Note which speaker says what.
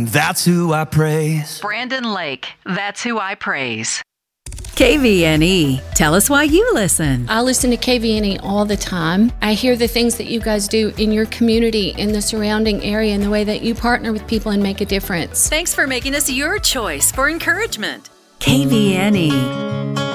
Speaker 1: and that's who I praise.
Speaker 2: Brandon Lake, that's who I praise.
Speaker 3: KVNE. Tell us why you listen.
Speaker 4: I listen to KVNE all the time. I hear the things that you guys do in your community, in the surrounding area, and the way that you partner with people and make a difference.
Speaker 3: Thanks for making us your choice for encouragement. KVNE.